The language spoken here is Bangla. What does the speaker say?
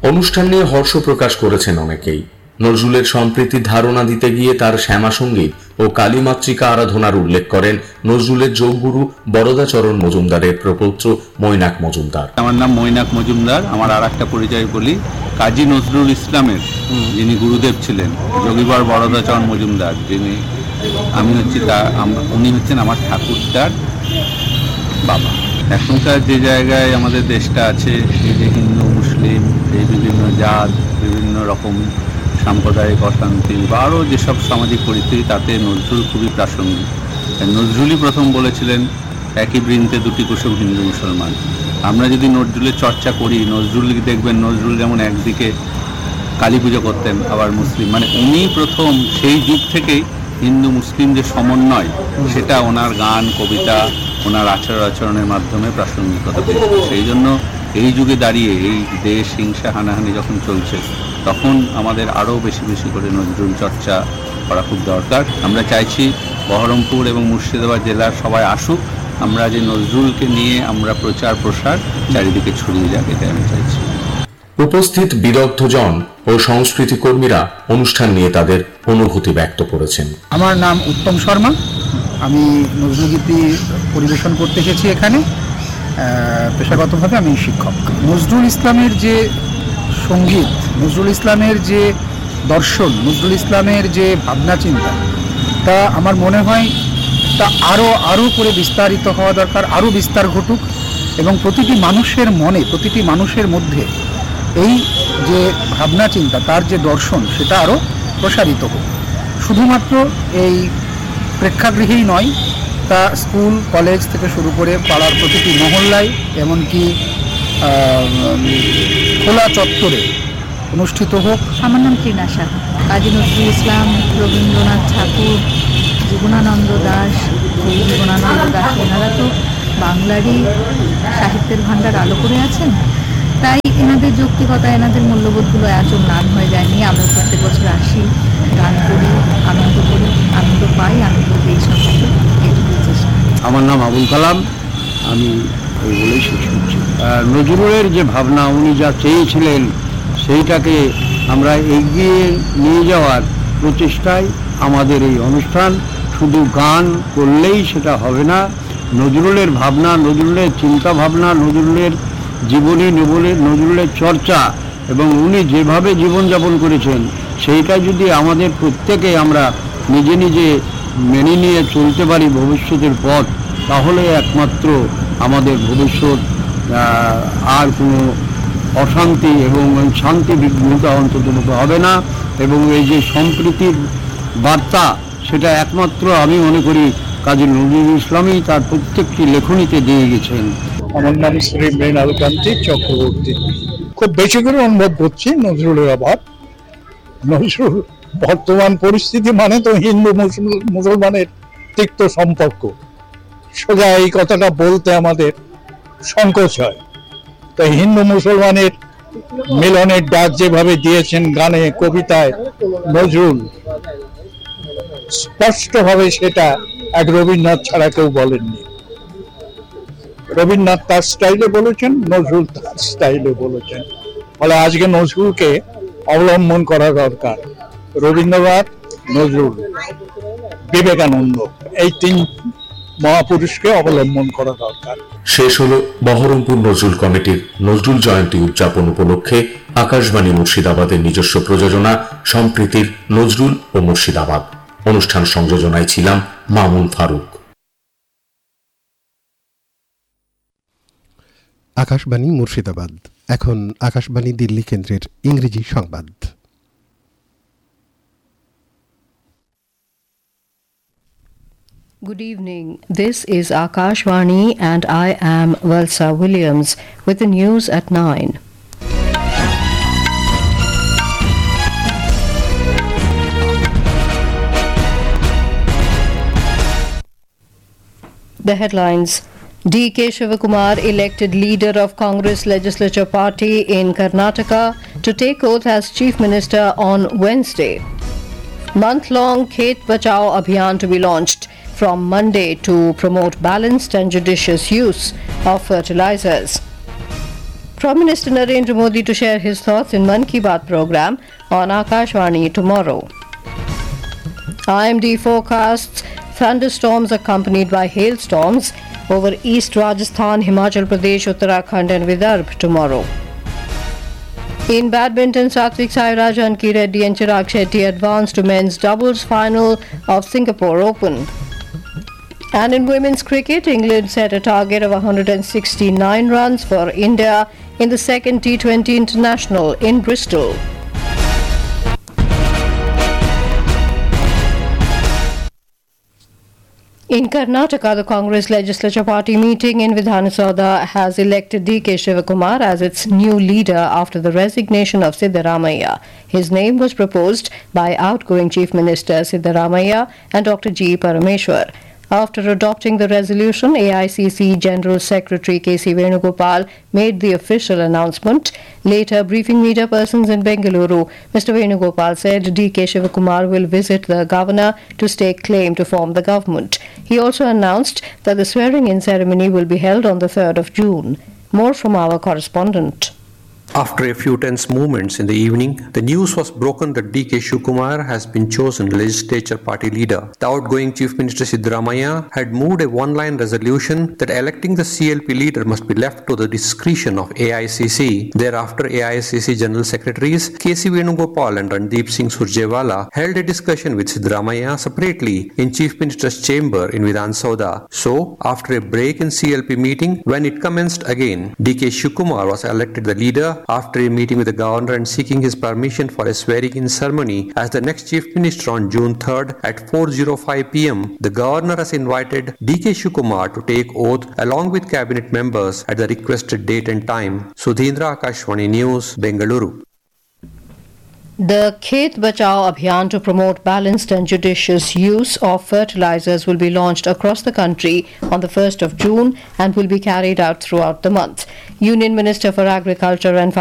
অনুষ্ঠান নিয়ে হর্ষ প্রকাশ করেছেন অনেকেই। নজরুলের সম্প্রীতির ধারণা দিতে গিয়ে তার শ্যামা সঙ্গীত ও কালীমাতৃকা আরাধনার উল্লেখ করেন নজরুলের যোগগুরু বরদাচরণ মজুমদারের প্রপৌত্র মৈনাক মজুমদার। আমার নাম মৈনাক মজুমদার। আমার আর একটা পরিচয় বলি, কাজী নজরুল ইসলামের যিনি গুরুদেব ছিলেন যোগীবর বরদাচরণ মজুমদার, যিনি আমি হচ্ছি উনি হচ্ছেন আমার ঠাকুরদার বাবা। এখনকার যে জায়গায় আমাদের দেশটা আছে, এই যে হিন্দু মুসলিম, এই বিভিন্ন জাত, বিভিন্ন রকম সাম্প্রদায়িক অশান্তি বা আরও যেসব সামাজিক পরিস্থিতি, তাতে নজরুল খুবই প্রাসঙ্গিক। নজরুলই প্রথম বলেছিলেন একই বৃন্তে দুটি কুসুম হিন্দু মুসলমান। আমরা যদি নজরুলের চর্চা করি, নজরুল দেখবেন নজরুল যেমন একদিকে কালী পুজো করতেন, আবার মুসলিম, মানে উনি প্রথম সেই যুগ থেকেই হিন্দু মুসলিম যে সমন্বয়, সেটা ওনার গান কবিতা ওনার আচরণের মাধ্যমে প্রাসঙ্গিকতা পেয়েছে। সেই জন্য এই যুগে দাঁড়িয়ে এই দেশ হিংসা হানাহানি যখন চলছে, তখন আমাদের আরও বেশি বেশি করে নজরুল চর্চা করা খুব দরকার। আমরা চাইছি বহরমপুর এবং মুর্শিদাবাদ জেলার সবাই আসুক, আমরা যে নজরুলকে নিয়ে আমরা প্রচার প্রসার চারিদিকে ছড়িয়ে যাক, এটাই আমি চাইছি। উপস্থিত বিদগ্ধজন ও সংস্কৃতি কর্মীরা অনুষ্ঠান নিয়ে তাদের অনুভূতি ব্যক্ত করেছেন। আমার নাম উত্তম শর্মা, আমি নজরুলগীতি পরিবেশন করতে এসেছি এখানে। পেশাগতভাবে আমি শিক্ষক। নজরুল ইসলামের যে সঙ্গীত, নজরুল ইসলামের যে দর্শন, নজরুল ইসলামের যে ভাবনা চিন্তা, তা আমার মনে হয় তা আরও করে বিস্তারিত হওয়া দরকার, আরও বিস্তার ঘটুক এবং প্রতিটি মানুষের মনে, প্রতিটি মানুষের মধ্যে এই যে ভাবনা চিন্তা, তার যে দর্শন, সেটা আরও প্রসারিত হোক। শুধুমাত্র এই প্রেক্ষাগৃহেই নয়, তা স্কুল কলেজ থেকে শুরু করে পাড়ার প্রতিটি মহল্লায়, এমনকি খোলা চত্বরে অনুষ্ঠিত হোক। আমার নাম টিনা সাহা। কাজী নজরুল ইসলাম, রবীন্দ্রনাথ ঠাকুর, জীবনানন্দ দাশ, এনারা তো বাংলারই সাহিত্যের ভাণ্ডার আলো করে আছেন। তাই এনাদের যৌক্তিকতা, এনাদের মূল্যবোধগুলো আজ ম্লান হয়ে যায়নি। আমরা প্রত্যেক বছর আসি, গান করি, আনন্দ করি, আনন্দ পাই, আনন্দ পেয়ে সবাইকে এইটুকুই চেষ্টা। আমার নাম আবুল কালাম, আমি ওই বলেই শেষ করছি। নজরুলের যে ভাবনা, উনি যা চেয়েছিলেন, সেইটাকে আমরা এগিয়ে নিয়ে যাওয়ার প্রচেষ্টায় আমাদের এই অনুষ্ঠান। শুধু গান করলেই সেটা হবে না, নজরুলের ভাবনা, নজরুলের চিন্তা ভাবনা, নজরুলের জীবনী, নজরুলের চর্চা এবং উনি যেভাবে জীবনযাপন করেছেন, সেইটা যদি আমাদের প্রত্যেকে আমরা নিজে নিজে মেনে নিয়ে চলতে পারি ভবিষ্যতের পথ, তাহলে একমাত্র আমাদের ভবিষ্যৎ আর কোনো অশান্তি এবং শান্তি বিঘ্নতা অন্তত হবে না। এবং এই যে সম্প্রীতির বার্তা, সেটা একমাত্র আমি মনে করি কাজী নজরুল ইসলামই তার প্রত্যেকটি লেখনীতে দিয়ে গেছেন। আমার নাম শ্রী মৃণালকান্তি চক্রবর্তী। খুব বেশি করে অনুভব করছি নজরুলের অভাব। নজরুল বর্তমান পরিস্থিতি মানে তো হিন্দু মুসলমানের তিক্ত সম্পর্ক, সোজা এই কথাটা বলতে আমাদের সংকোচ হয়। তাই হিন্দু মুসলমানের মিলনের ডাক যেভাবে দিয়েছেন গানে কবিতায় নজরুল, স্পষ্টভাবে সেটা এক রবীন্দ্রনাথ ছাড়া কেউ বলেননি। রবীন্দ্রনাথ তার স্টাইলে বলেছেন, নজরুল তার স্টাইলে বলেছেন। ফলে আজকে নজরুলকে অবলম্বন করা দরকার। রবীন্দ্রনাথ, নজরুল, বিবেকানন্দ, এই তিন মহাপুরুষকে অবলম্বন করা দরকার। শেষ হলো বহরমপুর নজরুল কমিটির নজরুল জয়ন্তী উদযাপন উপলক্ষে আকাশবাণী মুর্শিদাবাদের নিজস্ব প্রযোজনা সম্প্রীতির নজরুল ও মুর্শিদাবাদ। অনুষ্ঠান সংযোজনায় ছিলাম মামুন ফারুক। আকাশবাণী মুর্শিদাবাদ। এখন আকাশবাণী দিল্লি কেন্দ্রের ইংরেজি সংবাদ। Good evening. This is Akashvani and I am Valsa Williams with the news at 9. The headlines. D.K. Shivakumar elected leader of Congress Legislature Party in Karnataka to take oath as Chief Minister on Wednesday. Month-long Khet Bachao Abhiyan to be launched from Monday to promote balanced and judicious use of fertilizers. Prime Minister Narendra Modi to share his thoughts in Mann Ki Baat program on Akashvani tomorrow. IMD forecasts thunderstorms accompanied by hailstorms over East Rajasthan, Himachal Pradesh, Uttarakhand and Vidarbha tomorrow. In badminton, Satvik Sairaj, Anki Reddy and Chirag Shetty advanced to men's doubles final of Singapore Open. And in women's cricket, England set a target of 169 runs for India in the second T20 International in Bristol. In Karnataka, the Congress Legislature Party meeting in Vidhan Sabha has elected D.K. Shivakumar as its new leader after the resignation of Siddaramaiah. His name was proposed by outgoing Chief Minister Siddaramaiah and Dr. G. Parameshwar. After adopting the resolution, AICC General Secretary K.C. Venugopal made the official announcement. Later, briefing media persons in Bengaluru, Mr. Venugopal said D.K. Shivakumar will visit the governor to stake claim to form the government. He also announced that the swearing-in ceremony will be held on the 3rd of June. More from our correspondent. After a few tense moments in the evening, the news was broken that D.K. Shivakumar has been chosen legislature party leader. The outgoing Chief Minister Siddaramaiah had moved a one-line resolution that electing the CLP leader must be left to the discretion of AICC. Thereafter, AICC General Secretaries K.C. Venugopal and Randeep Singh Surjewala held a discussion with Siddaramaiah separately in Chief Minister's chamber in Vidhan Sabha. So, after a break in CLP meeting, when it commenced again, D.K. Shivakumar was elected the leader after a meeting with the governor and seeking his permission for a swearing-in ceremony as the next Chief Minister on June 3rd at 4:05 p.m. The governor has invited D.K. Shivakumar to take oath along with cabinet members at the requested date and time. Sudhindra, Akashvani News, Bengaluru. The Khet Bachao Abhiyan to promote balanced and judicious use of fertilizers will be launched across the country on the 1st of June and will be carried out throughout the month. Union Minister for Agriculture and